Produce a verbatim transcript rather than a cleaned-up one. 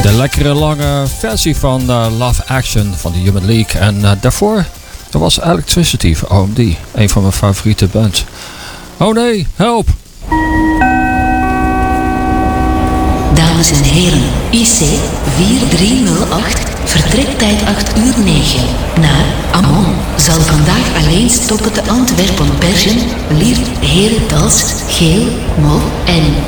De lekkere lange versie van uh, Love Action van de Human League. En uh, daarvoor, dat was Electricity van O M D. Een van mijn favoriete bands. Oh nee, help! Dames en heren, I C vier drie nul acht, vertrektijd acht uur negen, naar Amon, zal vandaag alleen stoppen te Antwerpen-Bergen, Lier, Herentals, Geel, Mol en